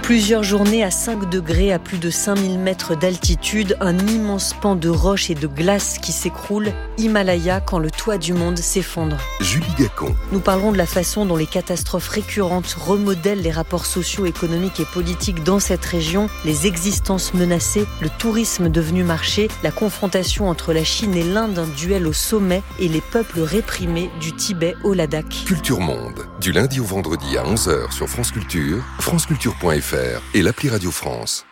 Plusieurs journées à 5 degrés à plus de 5000 mètres d'altitude, un immense pan de roches et de glace qui s'écroule, Himalaya quand le toit du monde s'effondre. Julie Gacon. Nous parlerons de la façon dont les catastrophes récurrentes remodèlent les rapports sociaux, économiques et politiques dans cette région, les existences menacées, le tourisme devenu marché, la confrontation entre la Chine et l'Inde, un duel au sommet et les peuples réprimés du Tibet au Ladakh. Culture Monde, du lundi au vendredi à 11h sur France Culture, franceculture.fr et l'appli Radio France.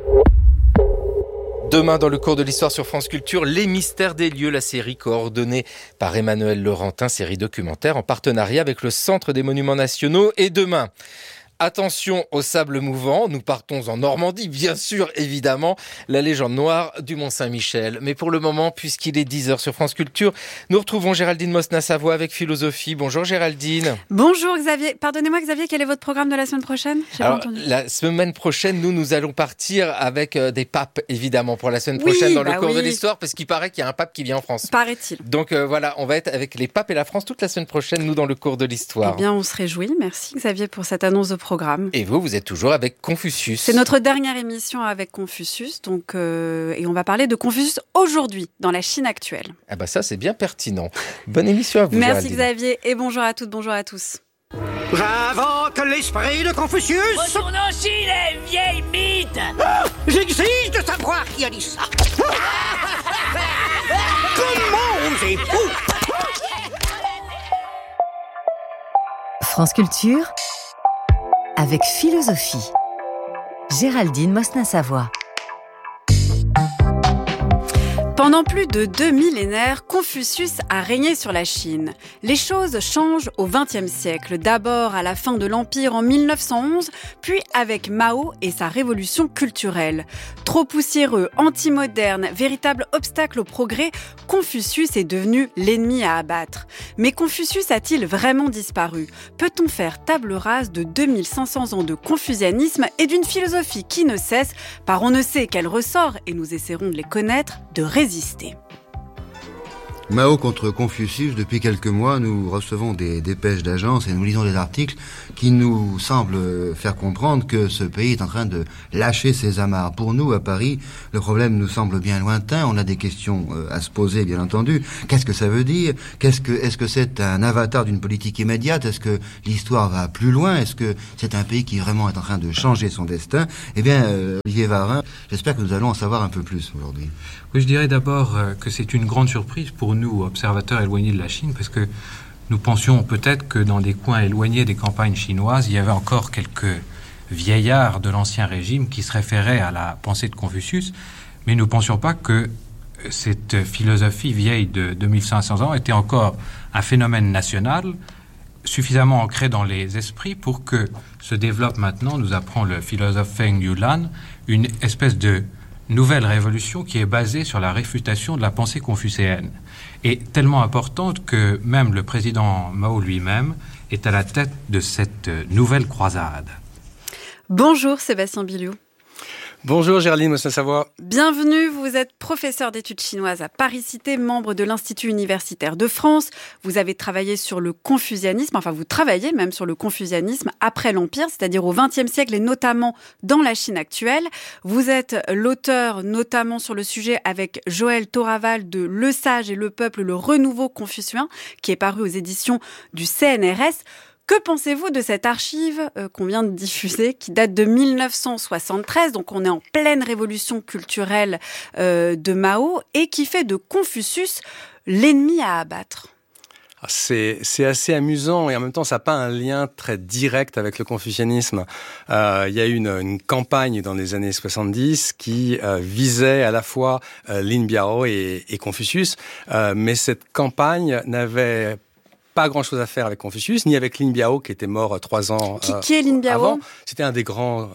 Demain, dans le cours de l'histoire sur France Culture, Les Mystères des lieux, la série coordonnée par Emmanuel Laurentin, série documentaire en partenariat avec le Centre des Monuments Nationaux. Et demain, attention au sable mouvant, nous partons en Normandie, bien sûr, évidemment, la légende noire du Mont-Saint-Michel. Mais pour le moment, puisqu'il est 10h sur France Culture, nous retrouvons Géraldine Mosna-Savoie avec Philosophie. Bonjour Géraldine. Bonjour Xavier. Pardonnez-moi Xavier, quel est votre programme de la semaine prochaine ? Alors, la semaine prochaine, nous allons partir avec des papes, évidemment, pour la semaine prochaine dans le cours de l'histoire, parce qu'il paraît qu'il y a un pape qui vient en France. Paraît-il. Donc voilà, on va être avec les papes et la France toute la semaine prochaine, nous, dans le cours de l'histoire. Eh bien, on se réjouit. Merci Xavier pour cette annonce de programme. Et vous êtes toujours avec Confucius. C'est notre dernière émission avec Confucius, donc, et on va parler de Confucius aujourd'hui, dans la Chine actuelle. Ah bah ça, c'est bien pertinent. Bonne émission à vous, Merci Géraldine. Xavier, et bonjour à toutes, bonjour à tous. J'invoque l'esprit de Confucius. Retourne en Chine, vieille mythe. J'exige de savoir qui a dit ça. Comment osez-vous? France Culture avec Philosophie. Géraldine Mosna-Savoie. Pendant plus de 2 millénaires, Confucius a régné sur la Chine. Les choses changent au XXe siècle, d'abord à la fin de l'Empire en 1911, puis avec Mao et sa révolution culturelle. Trop poussiéreux, anti-moderne, véritable obstacle au progrès, Confucius est devenu l'ennemi à abattre. Mais Confucius a-t-il vraiment disparu ? Peut-on faire table rase de 2500 ans de confucianisme et d'une philosophie qui ne cesse, par on ne sait quel ressort, et nous essaierons de les connaître, de résister. Mao contre Confucius, depuis quelques mois, nous recevons des dépêches d'agence et nous lisons des articles qui nous semblent faire comprendre que ce pays est en train de lâcher ses amarres. Pour nous, à Paris, le problème nous semble bien lointain. On a des questions à se poser, bien entendu. Qu'est-ce que ça veut dire ? Est-ce que c'est un avatar d'une politique immédiate ? Est-ce que l'histoire va plus loin ? Est-ce que c'est un pays qui vraiment est en train de changer son destin ? Eh bien, Olivier Varin, j'espère que nous allons en savoir un peu plus aujourd'hui. Oui, je dirais d'abord que c'est une grande surprise pour nous, observateurs éloignés de la Chine, parce que nous pensions peut-être que dans des coins éloignés des campagnes chinoises, il y avait encore quelques vieillards de l'ancien régime qui se référaient à la pensée de Confucius, mais nous ne pensions pas que cette philosophie vieille de 2500 ans était encore un phénomène national suffisamment ancré dans les esprits pour que se développe maintenant, nous apprend le philosophe Feng Yulan, une espèce de nouvelle révolution qui est basée sur la réfutation de la pensée confucéenne. Et tellement importante que même le président Mao lui-même est à la tête de cette nouvelle croisade. Bonjour Sébastien Billiou. Bonjour Géraldine Mosna-Savoie. Bienvenue, vous êtes professeur d'études chinoises à Paris-Cité, membre de l'Institut universitaire de France. Vous avez travaillé sur le confucianisme, enfin vous travaillez même sur le confucianisme après l'Empire, c'est-à-dire au XXe siècle et notamment dans la Chine actuelle. Vous êtes l'auteur notamment sur le sujet avec Joël Thoraval de Le Sage et le Peuple, le renouveau confucéen, qui est paru aux éditions du CNRS. Que pensez-vous de cette archive qu'on vient de diffuser, qui date de 1973, donc on est en pleine révolution culturelle de Mao, et qui fait de Confucius l'ennemi à abattre ? C'est assez amusant et en même temps ça n'a pas un lien très direct avec le confucianisme. Il y a eu une campagne dans les années 70 qui visait à la fois Lin Biao et Confucius, mais cette campagne n'avait pas grand-chose à faire avec Confucius, ni avec Lin Biao qui était mort 3 ans qui est Lin Biao avant. C'était un des grands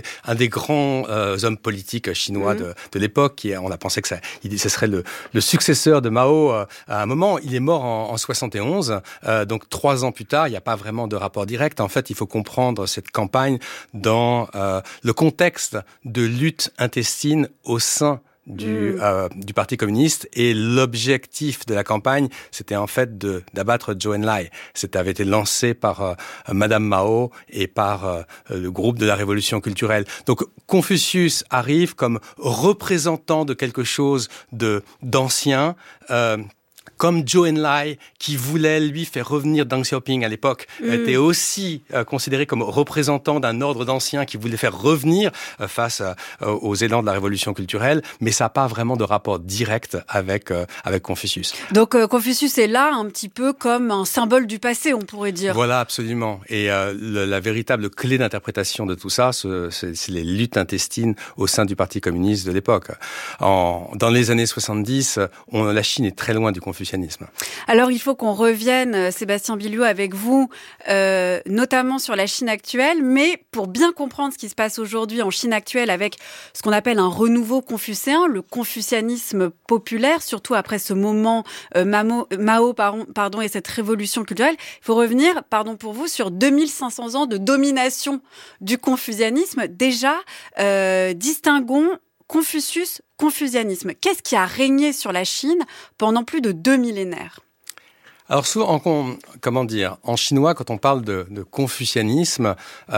hommes politiques chinois de l'époque. On a pensé que ce serait le successeur de Mao à un moment. Il est mort en 71, donc 3 ans plus tard. Il n'y a pas vraiment de rapport direct. En fait, il faut comprendre cette campagne dans le contexte de lutte intestine au sein du Parti communiste, et l'objectif de la campagne, c'était en fait d'abattre Zhou Enlai. C'était avait été lancé par Madame Mao et par le groupe de la Révolution culturelle. Donc Confucius arrive comme représentant de quelque chose d'ancien, comme Zhou Enlai, qui voulait, lui, faire revenir Deng Xiaoping à l'époque, était aussi considéré comme représentant d'un ordre d'anciens qui voulait faire revenir face aux élans de la révolution culturelle, mais ça n'a pas vraiment de rapport direct avec Confucius. Donc Confucius est là un petit peu comme un symbole du passé, on pourrait dire. Voilà, absolument. Et la véritable clé d'interprétation de tout ça, c'est les luttes intestines au sein du Parti communiste de l'époque. Dans les années 70, la Chine est très loin du confucianisme. Alors, il faut qu'on revienne, Sébastien Billiot, avec vous, notamment sur la Chine actuelle, mais pour bien comprendre ce qui se passe aujourd'hui en Chine actuelle avec ce qu'on appelle un renouveau confucéen, le confucianisme populaire, surtout après ce moment Mao et cette révolution culturelle, il faut revenir, pardon pour vous, sur 2500 ans de domination du confucianisme. Déjà, distinguons Confucianisme. Qu'est-ce qui a régné sur la Chine pendant plus de 2 millénaires ? Alors souvent, en chinois, quand on parle de confucianisme,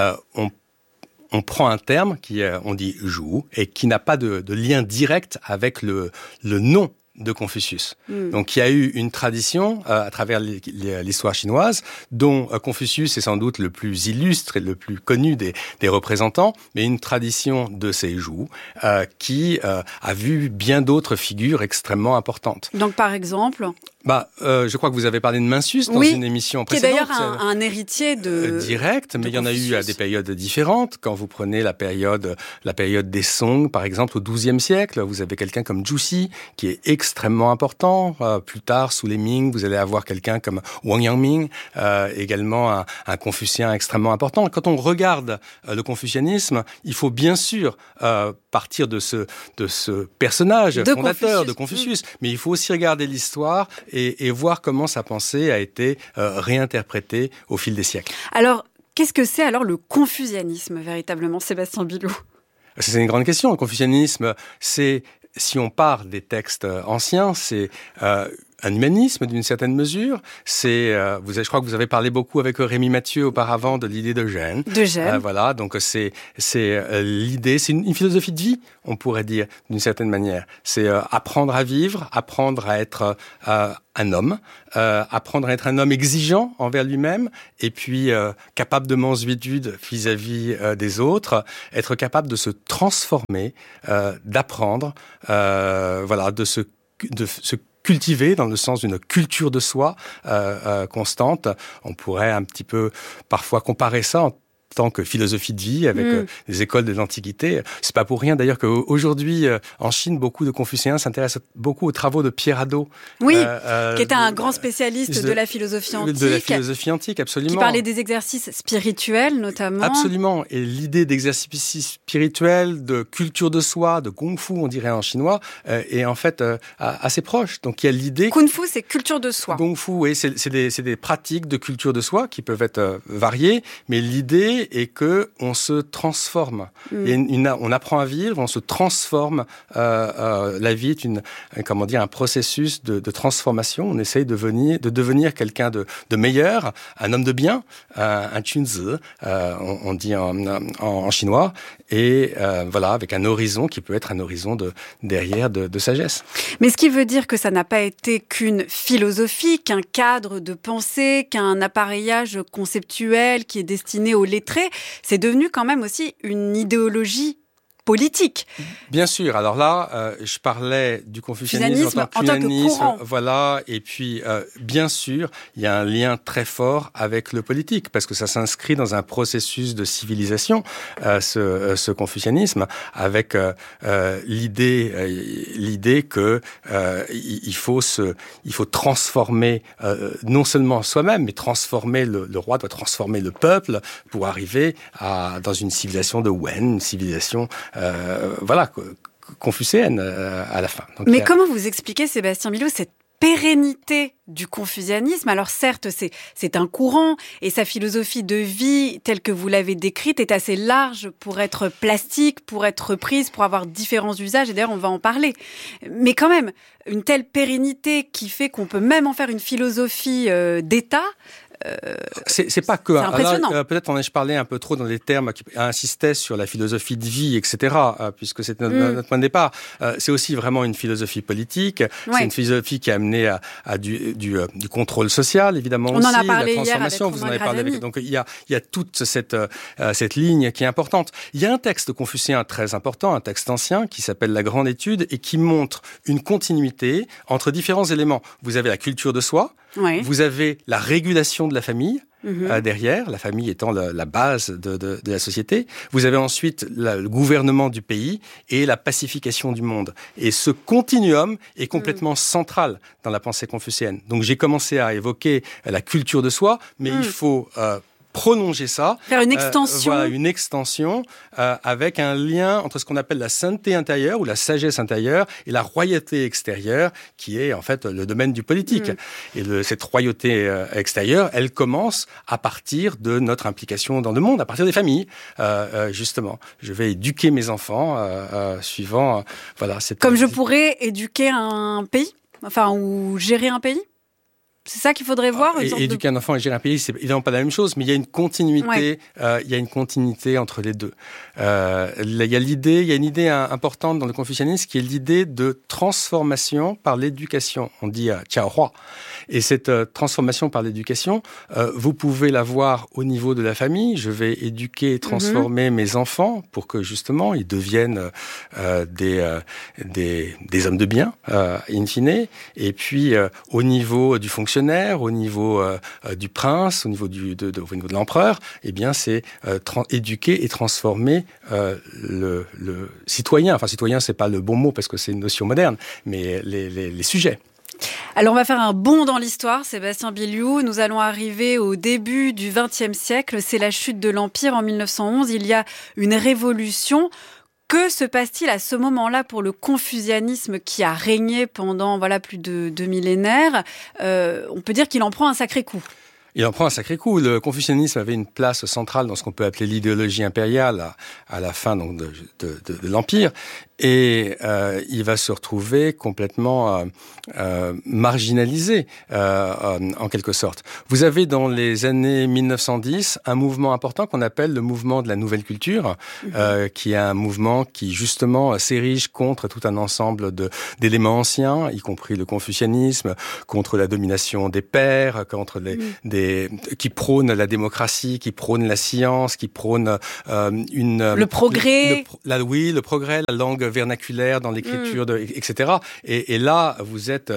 on prend un terme on dit « zhu » et qui n'a pas de lien direct avec le nom de Confucius. Donc il y a eu une tradition à travers l'histoire chinoise dont Confucius est sans doute le plus illustre et le plus connu des représentants, mais une tradition de ces zhu qui a vu bien d'autres figures extrêmement importantes. Donc par exemple je crois que vous avez parlé de Mencius dans une émission précédente. Qui est d'ailleurs un héritier direct, mais il y en a eu à des périodes différentes. Quand vous prenez la période des Song, par exemple, au XIIe siècle, vous avez quelqu'un comme Zhu Xi, qui est extrêmement important. Plus tard, sous les Ming, vous allez avoir quelqu'un comme Wang Yangming, également un confucien extrêmement important. Quand on regarde le confucianisme, il faut bien sûr partir de ce personnage fondateur de Confucius, mais il faut aussi regarder l'histoire et voir comment sa pensée a été réinterprétée au fil des siècles. Alors, qu'est-ce que c'est alors le confucianisme, véritablement, Sébastien Billiot ? C'est une grande question. Le confucianisme, si on part des textes anciens, c'est un humanisme d'une certaine mesure. Je crois que vous avez parlé beaucoup avec Rémi Mathieu auparavant de l'idée de Gênes. Voilà, donc c'est l'idée, c'est une philosophie de vie, on pourrait dire d'une certaine manière. C'est apprendre à vivre, apprendre à être un homme, apprendre à être un homme exigeant envers lui-même, et puis capable de mansuétude vis-à-vis des autres, être capable de se transformer, d'apprendre, de se cultiver dans le sens d'une culture de soi constante. On pourrait un petit peu parfois comparer ça en tant que philosophie de vie avec les écoles de l'Antiquité. C'est pas pour rien d'ailleurs qu'aujourd'hui en Chine, beaucoup de confucéens s'intéressent beaucoup aux travaux de Pierre Hadot. Oui, qui était un grand spécialiste de la philosophie antique. De la philosophie antique, absolument. Qui parlait des exercices spirituels notamment. Absolument. Et l'idée d'exercice spirituel, de culture de soi, de kung fu, on dirait en chinois, est en fait assez proche. Donc il y a l'idée... Kung fu, c'est culture de soi. Kung fu, oui, c'est des pratiques de culture de soi qui peuvent être variées, mais l'idée et que on se transforme. Et on apprend à vivre, on se transforme. La vie est un processus de transformation. On essaye de devenir quelqu'un de meilleur, un homme de bien, un chunzi, on dit en chinois, et avec un horizon qui peut être un horizon de sagesse. Mais ce qui veut dire que ça n'a pas été qu'une philosophie, qu'un cadre de pensée, qu'un appareillage conceptuel qui est destiné aux lettrés. C'est devenu quand même aussi une idéologie politique. Bien sûr. Alors là, je parlais du confucianisme en tant qu'humanisme, voilà. Et puis, bien sûr, il y a un lien très fort avec le politique parce que ça s'inscrit dans un processus de civilisation, ce confucianisme, avec l'idée que il faut transformer non seulement soi-même, mais transformer le roi doit transformer le peuple pour arriver dans une civilisation de Wen, une civilisation confucéenne à la fin. Donc, mais comment vous expliquez, Sébastien Billiot, cette pérennité du confucianisme. Alors certes, c'est un courant et sa philosophie de vie, telle que vous l'avez décrite, est assez large pour être plastique, pour être reprise, pour avoir différents usages. Et d'ailleurs, on va en parler. Mais quand même, une telle pérennité qui fait qu'on peut même en faire une philosophie d'État. C'est pas que. C'est impressionnant. Alors, peut-être je parlais un peu trop dans des termes qui insistaient sur la philosophie de vie, etc. Puisque c'est notre point de départ. C'est aussi vraiment une philosophie politique. Ouais. C'est une philosophie qui a amené à du contrôle social, évidemment. On aussi, en a parlé la transformation. Hier avec vous en avez parlé avec. Donc il y a toute cette ligne qui est importante. Il y a un texte confucéen très important, un texte ancien qui s'appelle La Grande Étude et qui montre une continuité entre différents éléments. Vous avez la culture de soi. Ouais. Vous avez la régulation de la famille derrière, la famille étant la base de la société. Vous avez ensuite le gouvernement du pays et la pacification du monde. Et ce continuum est complètement central dans la pensée confucéenne. Donc j'ai commencé à évoquer la culture de soi, mais il faut prolonger ça. Faire une extension. Voilà, une extension avec un lien entre ce qu'on appelle la sainteté intérieure ou la sagesse intérieure et la royauté extérieure qui est en fait le domaine du politique. Et cette royauté extérieure, elle commence à partir de notre implication dans le monde, à partir des familles. Justement, je vais éduquer mes enfants suivant cette... Comme je pourrais éduquer un pays, ou gérer un pays. C'est ça qu'il faudrait voir. Éduquer un enfant et gérer un pays, c'est évidemment pas la même chose, mais il y a une continuité. Il y a une continuité entre les deux. Il y a une idée importante dans le confucianisme qui est l'idée de transformation par l'éducation. On dit Tiao-hua. Et cette transformation par l'éducation, vous pouvez la voir au niveau de la famille. Je vais éduquer et transformer mes enfants pour que justement ils deviennent des hommes de bien, in fine. Et puis au niveau du fonctionnaire, au niveau du prince, au niveau de l'empereur, eh bien c'est éduquer et transformer le citoyen. Enfin, citoyen, c'est pas le bon mot parce que c'est une notion moderne, mais les sujets. Alors on va faire un bond dans l'histoire, Sébastien Biliou. Nous allons arriver au début du XXe siècle. C'est la chute de l'Empire en 1911. Il y a une révolution. Que se passe-t-il à ce moment-là pour le confucianisme qui a régné pendant plus de 2 millénaires? On peut dire qu'il en prend un sacré coup. Il en prend un sacré coup. Le confucianisme avait une place centrale dans ce qu'on peut appeler l'idéologie impériale à la fin donc de l'Empire. Et il va se retrouver complètement marginalisé, en quelque sorte. Vous avez dans les années 1910 un mouvement important qu'on appelle le mouvement de la nouvelle culture, qui est un mouvement qui justement s'érige contre tout un ensemble d'éléments anciens, y compris le confucianisme, contre la domination des pairs, contre qui prône la démocratie, qui prône la science, qui prône le progrès. Le progrès, la langue vernaculaire dans l'écriture, etc. Et là, vous êtes,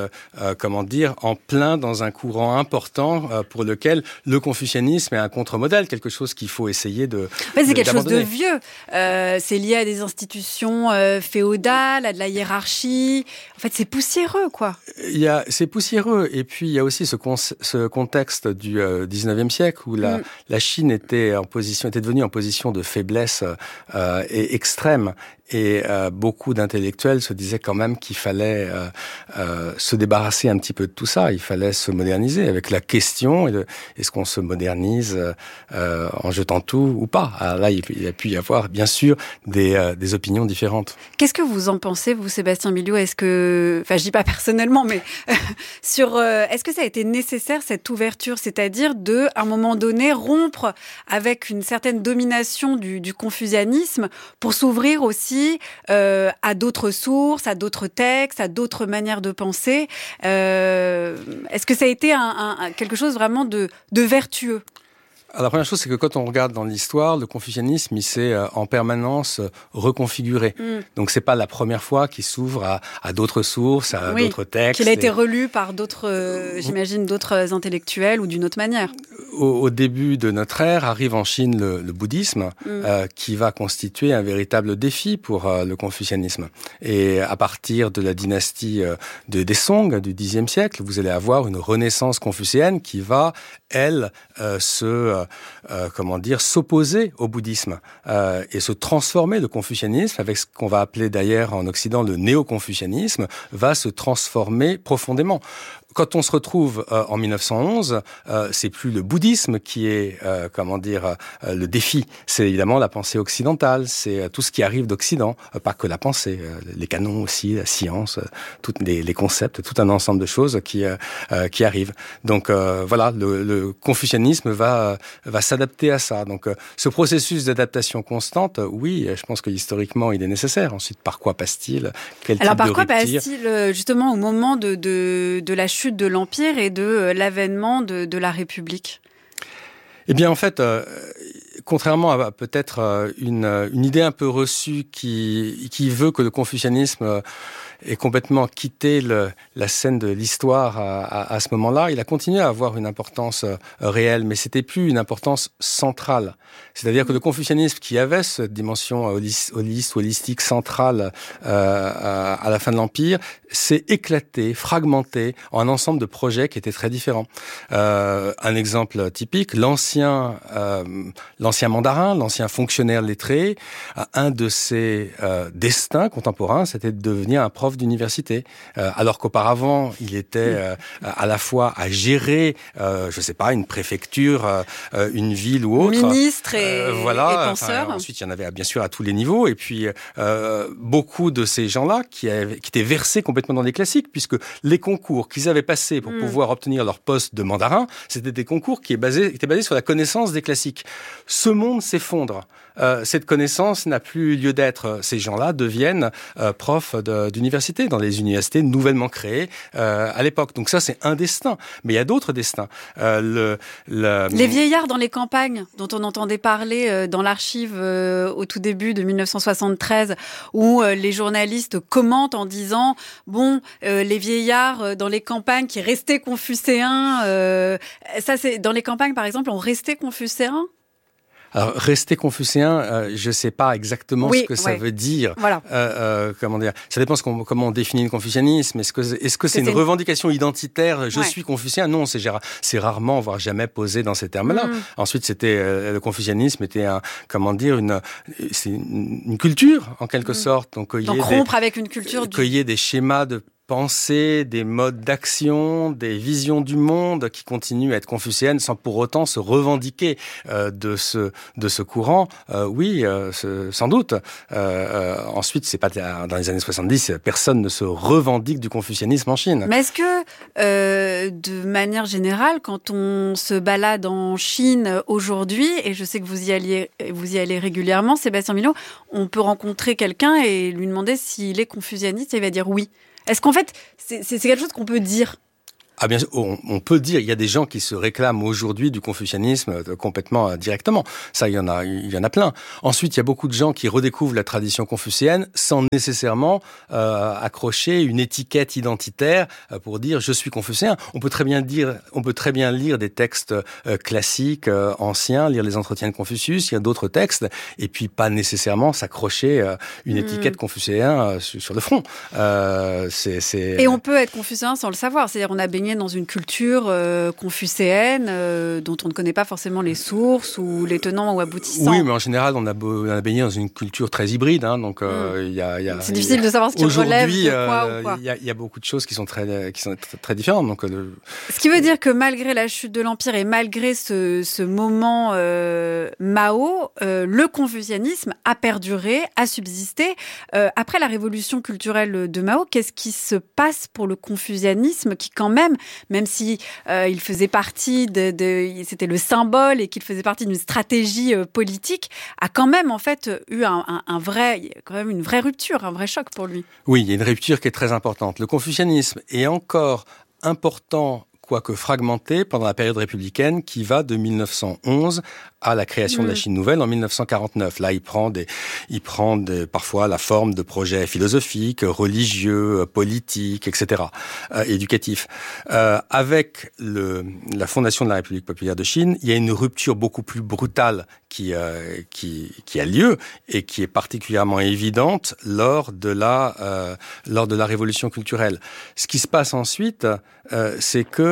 en plein dans un courant important pour lequel le confucianisme est un contre-modèle, quelque chose qu'il faut essayer de c'est quelque chose de vieux. C'est lié à des institutions féodales, à de la hiérarchie. En fait, c'est poussiéreux, quoi. C'est poussiéreux. Et puis, il y a aussi ce contexte du 19e siècle où la Chine était devenue en position de faiblesse extrême. Et beaucoup d'intellectuels se disaient quand même qu'il fallait se débarrasser un petit peu de tout ça. Il fallait se moderniser avec la question est-ce qu'on se modernise en jetant tout ou pas? Alors là, il a pu y avoir bien sûr des opinions différentes. Qu'est-ce que vous en pensez, vous, Sébastien Biliou? Est-ce que, je dis pas personnellement, mais est-ce que ça a été nécessaire cette ouverture, c'est-à-dire de, à un moment donné, rompre avec une certaine domination du confucianisme pour s'ouvrir aussi à d'autres sources, à d'autres textes, à d'autres manières de penser. Est-ce que ça a été quelque chose vraiment de vertueux? Alors, la première chose, c'est que quand on regarde dans l'histoire, le confucianisme, il s'est en permanence reconfiguré. Donc, c'est pas la première fois qu'il s'ouvre à d'autres sources, à d'autres textes. Qu'il a été relu par d'autres, j'imagine, d'autres intellectuels ou d'une autre manière. Au début de notre ère, arrive en Chine le bouddhisme, qui va constituer un véritable défi pour le confucianisme. Et à partir de la dynastie des Song, du Xe siècle, vous allez avoir une renaissance confucéenne qui va, elle, se s'opposer au bouddhisme et se transformer. Le confucianisme, avec ce qu'on va appeler d'ailleurs en Occident le néo-confucianisme, va se transformer profondément. Quand on se retrouve en 1911, c'est plus le bouddhisme qui est, le défi. C'est évidemment la pensée occidentale, c'est tout ce qui arrive d'Occident, pas que la pensée, les canons aussi, la science, tous les concepts, tout un ensemble de choses qui arrivent. Donc le confucianisme va s'adapter à ça. Donc ce processus d'adaptation constante, oui, je pense que historiquement il est nécessaire. Ensuite, par quoi passe-t-il ? Quel type de rupture ? Alors par quoi passe-t-il justement au moment de la chute de l'Empire et de l'avènement de la République ? Eh bien, en fait, contrairement à peut-être une idée un peu reçue qui veut que le confucianisme ait complètement quitté la scène de l'histoire à ce moment-là, il a continué à avoir une importance réelle, mais c'était plus une importance centrale. C'est-à-dire que le confucianisme, qui avait cette dimension holistique centrale à la fin de l'Empire, s'est éclaté, fragmenté en un ensemble de projets qui étaient très différents. Un exemple typique, l'ancien mandarin, l'ancien fonctionnaire lettré, un de ses destins contemporains, c'était de devenir un prof d'université, alors qu'auparavant il était à la fois à gérer, une préfecture, une ville ou autre, ministre et penseur. Ensuite, il y en avait bien sûr à tous les niveaux, et puis beaucoup de ces gens-là qui étaient versés complètement dans les classiques, puisque les concours qu'ils avaient passés pour pouvoir obtenir leur poste de mandarin, c'était des concours qui étaient basés sur la connaissance des classiques. Ce monde s'effondre. Cette connaissance n'a plus lieu d'être. Ces gens-là deviennent profs d'université, dans les universités nouvellement créées à l'époque. Donc ça, c'est un destin. Mais il y a d'autres destins. Les vieillards dans les campagnes, dont on entendait parler dans l'archive au tout début de 1973, où les journalistes commentent en disant « Bon, les vieillards dans les campagnes qui restaient confucéens... » Ça, c'est dans les campagnes, par exemple, on restait confucéens ? Alors, rester confucéen, je sais pas exactement ce que ça veut dire. Voilà. Ça dépend comment on définit le confucianisme. Est-ce que c'est une revendication identitaire ? Je suis confucéen ? Non, c'est rarement, voire jamais posé dans ces termes-là. Ensuite, le confucianisme était une culture, en quelque sorte. Donc rompre avec une culture. Cueillir des schémas de pensée, des modes d'action, des visions du monde qui continuent à être confucéennes sans pour autant se revendiquer de ce courant. Sans doute. Ensuite, c'est pas dans les années 70, personne ne se revendique du confucianisme en Chine. Mais est-ce que, de manière générale, quand on se balade en Chine aujourd'hui, et je sais que vous y allez régulièrement, Sébastien Milot, on peut rencontrer quelqu'un et lui demander s'il est confucianiste et il va dire oui. Est-ce qu'en fait, c'est quelque chose qu'on peut dire ? Ah bien sûr, on peut dire, il y a des gens qui se réclament aujourd'hui du confucianisme complètement directement. Ça, il y en a plein. Ensuite, il y a beaucoup de gens qui redécouvrent la tradition confucéenne sans nécessairement accrocher une étiquette identitaire pour dire je suis confucéen. On peut très bien lire des textes classiques anciens, lire les Entretiens de Confucius, il y a d'autres textes, et puis pas nécessairement s'accrocher une étiquette confucéen sur le front. Et on peut être confucéen sans le savoir, c'est-à-dire on a baigné dans une culture confucéenne dont on ne connaît pas forcément les sources ou les tenants ou aboutissants. Oui, mais en général, on a baigné dans une culture très hybride, donc c'est difficile de savoir ce qui relève de quoi ou quoi. Il y a beaucoup de choses qui sont très différentes. Donc, ce qui veut dire que malgré la chute de l'Empire et malgré ce moment Mao, le confucianisme a perduré, a subsisté. Après la révolution culturelle de Mao, qu'est-ce qui se passe pour le confucianisme qui quand même si il faisait partie c'était le symbole et qu'il faisait partie d'une stratégie politique, a quand même en fait eu une vraie rupture, un vrai choc pour lui. Oui, il y a une rupture qui est très importante. Le confucianisme est encore important, quoique fragmenté, pendant la période républicaine qui va de 1911 à la création de la Chine nouvelle en 1949. Là, il prend parfois la forme de projets philosophiques, religieux, politiques, etc., éducatifs. Avec la fondation de la République populaire de Chine, il y a une rupture beaucoup plus brutale qui a lieu et qui est particulièrement évidente lors de la révolution culturelle. Ce qui se passe ensuite, c'est que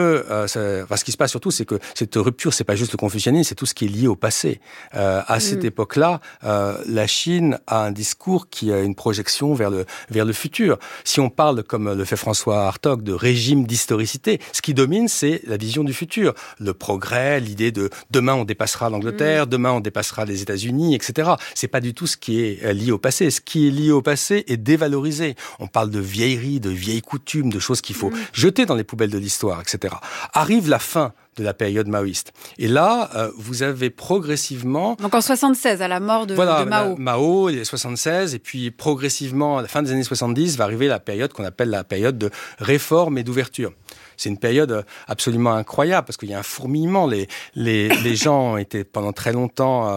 que ce qui se passe surtout, c'est que cette rupture, c'est pas juste le confucianisme, c'est tout ce qui est lié au passé. À cette époque-là, la Chine a un discours qui a une projection vers le futur. Si on parle, comme le fait François Hartog, de régime d'historicité, ce qui domine, c'est la vision du futur. Le progrès, l'idée de demain on dépassera l'Angleterre, demain on dépassera les États-Unis, etc. C'est pas du tout ce qui est lié au passé. Ce qui est lié au passé est dévalorisé. On parle de vieilleries, de vieilles coutumes, de choses qu'il faut jeter dans les poubelles de l'histoire, etc. Arrive la fin de la période maoïste. Et là, vous avez progressivement... Donc en 76, à la mort de Mao. Mao, les 76, et puis progressivement, à la fin des années 70, va arriver la période qu'on appelle la période de réforme et d'ouverture. C'est une période absolument incroyable parce qu'il y a un fourmillement. Les gens étaient pendant très longtemps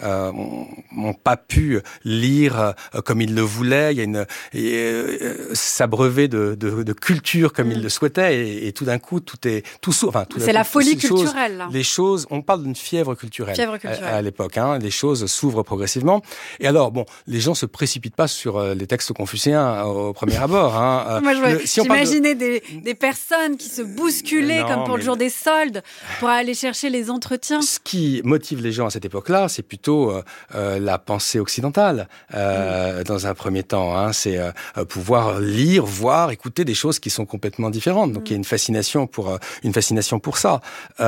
n'ont pas pu lire comme ils le voulaient. Il y a s'abreuver de culture comme ils le souhaitaient et tout d'un coup c'est la folie culturelle. Là. Les choses, on parle d'une fièvre culturelle. À l'époque. Les choses s'ouvrent progressivement. Et alors les gens se précipitent pas sur les textes confucéens au premier abord. Moi, j'imaginais des personnes qui se bousculaient comme pour le jour des soldes pour aller chercher les entretiens. Ce qui motive les gens à cette époque-là, c'est plutôt la pensée occidentale dans un premier temps. C'est pouvoir lire, voir, écouter des choses qui sont complètement différentes. Donc il y a une fascination pour ça.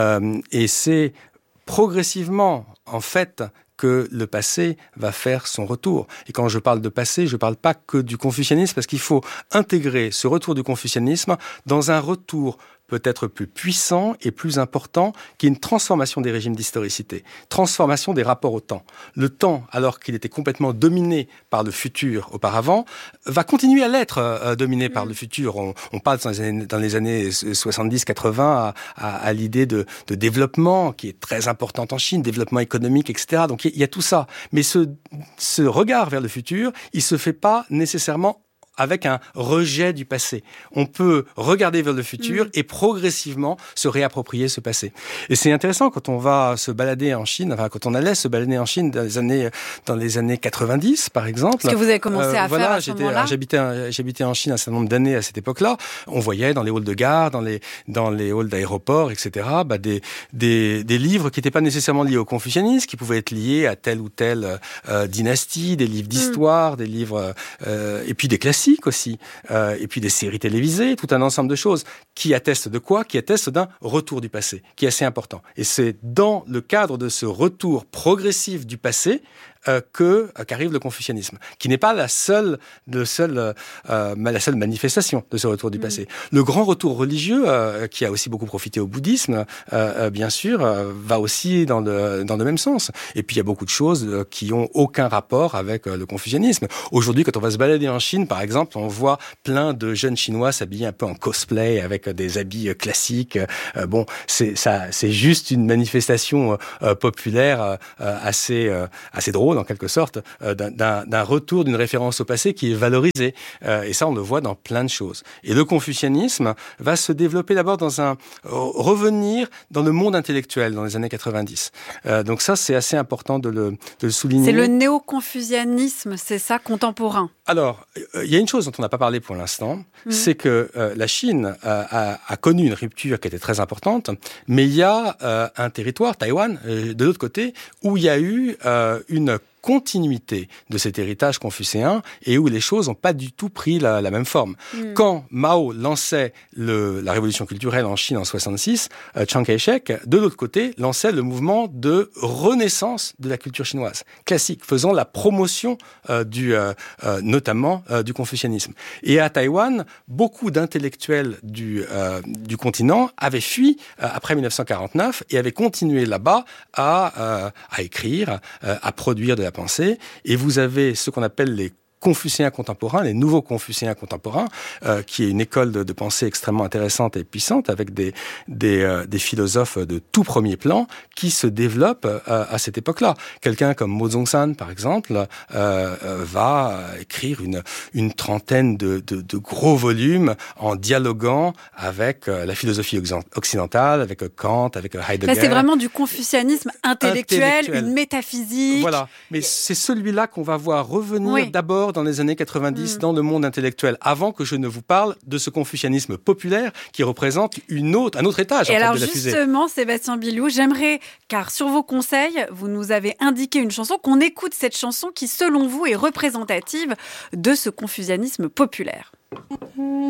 Et c'est progressivement, en fait, que le passé va faire son retour. Et quand je parle de passé, je ne parle pas que du confucianisme, parce qu'il faut intégrer ce retour du confucianisme dans un retour peut-être plus puissant et plus important, qui est une transformation des régimes d'historicité, transformation des rapports au temps. Le temps, alors qu'il était complètement dominé par le futur auparavant, va continuer à l'être dominé par le futur. On parle dans les années 70-80 à l'idée de développement qui est très importante en Chine, développement économique, etc. Donc il y a tout ça. Mais ce regard vers le futur, il se fait pas nécessairement avec un rejet du passé. On peut regarder vers le futur et progressivement se réapproprier ce passé. Et c'est intéressant quand on va se balader en Chine, quand on allait se balader en Chine dans les années 90, par exemple. Ce que vous avez commencé à faire à ce moment-là. J'habitais en Chine un certain nombre d'années à cette époque-là. On voyait dans les halls de gare, dans les halls d'aéroport, etc., des livres qui n'étaient pas nécessairement liés au confucianisme, qui pouvaient être liés à telle ou telle dynastie, des livres d'histoire, des livres, et puis des classiques aussi, et puis des séries télévisées, tout un ensemble de choses qui attestent de quoi ? Qui attestent d'un retour du passé, qui est assez important. Et c'est dans le cadre de ce retour progressif du passé qu'arrive le confucianisme, qui n'est pas la seule manifestation de ce retour du passé. Le grand retour religieux, qui a aussi beaucoup profité au bouddhisme, bien sûr, va aussi dans le même sens. Et puis il y a beaucoup de choses qui ont aucun rapport avec le confucianisme. Aujourd'hui, quand on va se balader en Chine, par exemple, on voit plein de jeunes Chinois s'habiller un peu en cosplay avec des habits classiques. C'est juste une manifestation populaire assez drôle en quelque sorte, d'un retour d'une référence au passé qui est valorisé. Et ça, on le voit dans plein de choses. Et le confucianisme va se développer d'abord revenir dans le monde intellectuel dans les années 90. Donc ça, c'est assez important de le souligner. C'est le néo-confucianisme, c'est ça, contemporain. Alors, il y a une chose dont on n'a pas parlé pour l'instant, c'est que la Chine a connu une rupture qui était très importante, mais il y a un territoire, Taïwan, de l'autre côté, où il y a eu une continuité de cet héritage confucéen et où les choses n'ont pas du tout pris la même forme. Quand Mao lançait la révolution culturelle en Chine en 66, Chiang Kai-shek, de l'autre côté, lançait le mouvement de renaissance de la culture chinoise, classique, faisant la promotion notamment du confucianisme. Et à Taïwan, beaucoup d'intellectuels du continent avaient fui après 1949 et avaient continué là-bas à écrire, à produire de la pensée, et vous avez ce qu'on appelle les confucéens contemporains, les nouveaux confucéens contemporains, qui est une école de pensée extrêmement intéressante et puissante, avec des philosophes de tout premier plan qui se développent à cette époque-là. Quelqu'un comme Mo Zongsan, par exemple, va écrire une trentaine de gros volumes en dialoguant avec la philosophie occidentale, avec Kant, avec Heidegger. Là, c'est vraiment du confucianisme intellectuel, une métaphysique. Voilà, mais c'est celui-là qu'on va voir revenir d'abord encore dans les années 90 dans le monde intellectuel, avant que je ne vous parle de ce confucianisme populaire qui représente un autre étage de la fusée. Justement, Sébastien Billiou, j'aimerais, car sur vos conseils, vous nous avez indiqué une chanson, qu'on écoute cette chanson qui, selon vous, est représentative de ce confucianisme populaire.